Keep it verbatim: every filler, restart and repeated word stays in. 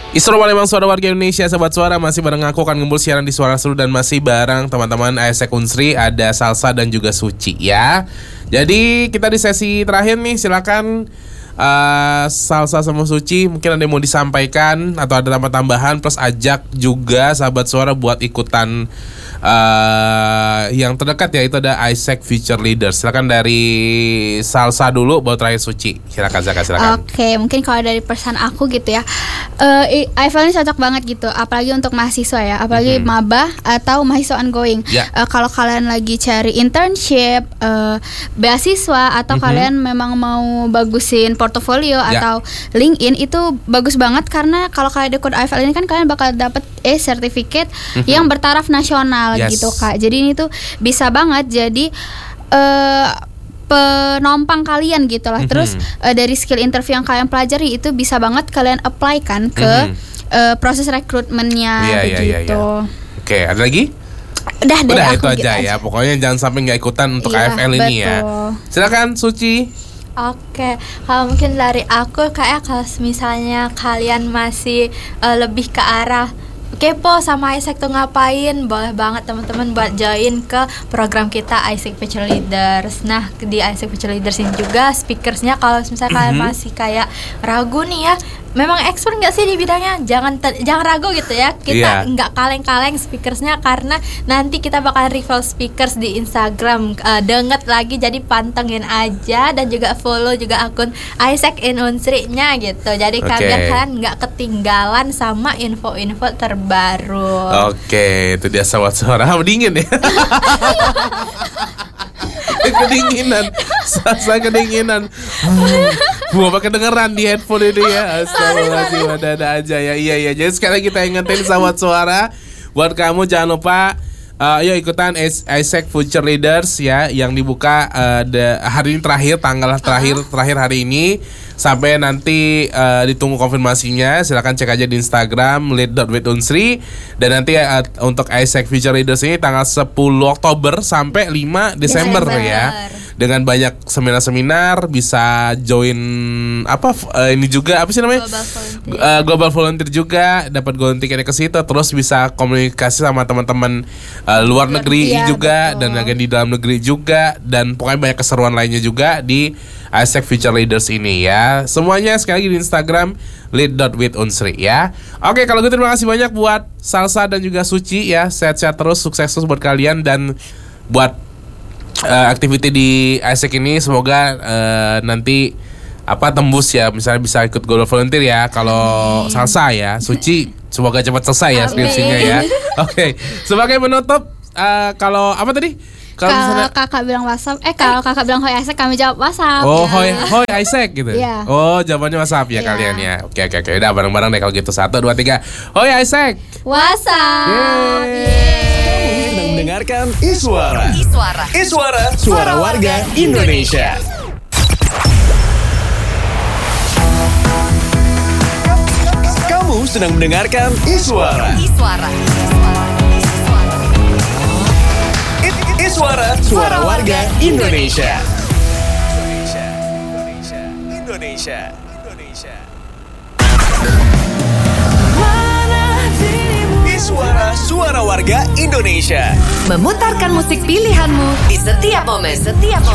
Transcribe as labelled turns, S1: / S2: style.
S1: Isro Palembang Suara Warga Indonesia, Sobat Suara, masih bareng aku akan ngumpul siaran di Suara Seru dan masih bareng teman-teman Aisek Unsri, ada Salsa dan juga Suci ya. Jadi kita di sesi terakhir nih, silakan uh, Salsa sama Suci mungkin ada yang mau disampaikan atau ada tambah-tambahan, plus ajak juga Sahabat Suara buat ikutan uh, yang terdekat ya, itu ada Aisek Future Leaders. Silakan dari Salsa dulu, baru terakhir Suci. Silakan Zaka, silakan.
S2: Oke, mungkin kalau dari pesan aku gitu ya, uh, I F L ini cocok banget gitu, apalagi untuk mahasiswa ya, apalagi mm-hmm. maba atau mahasiswa ongoing. Yeah. Uh, kalau kalian lagi cari internship, uh, beasiswa, atau mm-hmm. kalian memang mau bagusin portofolio yeah. atau LinkedIn, itu bagus banget karena kalau kalian ikut I F L ini kan kalian bakal dapet eh sertifikat mm-hmm. yang bertaraf nasional yes. gitu Kak. Jadi ini tuh bisa banget jadi uh, penompang kalian gitu lah. Mm-hmm. Terus uh, dari skill interview yang kalian pelajari itu bisa banget kalian apply kan ke mm-hmm. uh, proses rekrutmennya yeah, begitu. Yeah, yeah, yeah. Oke, ada lagi? Udah,
S1: Udah
S2: dari
S1: itu
S2: aku
S1: aja
S2: gitu
S1: ya. Aja. Pokoknya jangan sampai nggak ikutan untuk
S2: yeah,
S1: A F L ini
S2: betul.
S1: ya. Silakan Suci.
S3: Oke, kalau mungkin dari aku kayak kalau misalnya kalian masih uh, lebih ke arah kepo sama Aisek tuh ngapain, boleh banget teman-teman buat join ke program kita Aisek Future Leaders. Nah, di Aisek Future Leaders ini juga speakersnya kalau misalnya mm-hmm. kalian masih kayak ragu nih ya, memang expert nggak sih di bidangnya, jangan ter- jangan ragu gitu ya, kita nggak yeah. kaleng-kaleng speakersnya, karena nanti kita bakal reveal speakers di Instagram. Uh, denget lagi, jadi pantengin aja dan juga follow juga akun Aisek in Unsri-nya gitu, jadi okay. kalian kan nggak ketinggalan sama info-info terbaru.
S1: Oke, okay, itu dia Sobat Suara. Dingin ya. Kedinginan, saya kedinginan. Gua pakai kedengeran di headphone ini ya. Astagfirullahaladzim, ada-ada aja ya. Iya iya. Jadi sekarang kita ingetin Sobat Suara, buat kamu jangan lupa uh, ayo ikutan Aisek Future Leaders ya, yang dibuka uh, de, hari ini terakhir, tanggal terakhir uh-huh. terakhir hari ini. Sampai nanti uh, ditunggu konfirmasinya. Silakan cek aja di Instagram lead dot with unsri. Dan nanti uh, untuk Aisek Future Leaders ini tanggal sepuluh Oktober sampai lima Desember, Desember. ya. Dengan banyak seminar-seminar, bisa join apa uh, ini juga apa sih namanya? Global Volunteer, uh, Global Volunteer juga, dapat golden ticket ke situ, terus bisa komunikasi sama teman-teman uh, luar negeri iya, juga betul. Dan lagi di dalam negeri juga, dan pokoknya banyak keseruan lainnya juga di Aisek Future Leaders ini ya. Semuanya sekali lagi di Instagram lead dot with unsri ya. Oke, kalau gitu terima kasih banyak buat Salsa dan juga Suci ya. Sehat-sehat terus, sukses terus buat kalian, dan buat Uh, aktiviti di Aisek ini semoga uh, nanti apa tembus ya, misalnya bisa ikut Global Volunteer ya. Kalau Salsa ya, Suci semoga cepat selesai ya skripsinya ya. Oke, okay. Sebagai penutup, uh, kalau apa tadi?
S2: Kalau misalnya kakak bilang WhatsApp, eh kalau kakak bilang hoi Aisek, kami jawab WhatsApp.
S1: Oh, hoi hoi Aisek gitu.
S2: Yeah.
S1: Oh, jawabannya WhatsApp ya yeah. kalian ya. Oke oke oke, udah bareng-bareng deh kalau gitu. Satu dua tiga, hoi Aisek.
S2: WhatsApp.
S4: Mendengarkan Iswara. Iswara. Iswara. Suara warga Indonesia. Kamu sedang mendengarkan Iswara. Iswara. Iswara. Suara warga Indonesia. Indonesia. Indonesia. Indonesia. Indonesia. Suara Suara Warga Indonesia,
S5: memutarkan musik pilihanmu di setiap momen, setiap momen.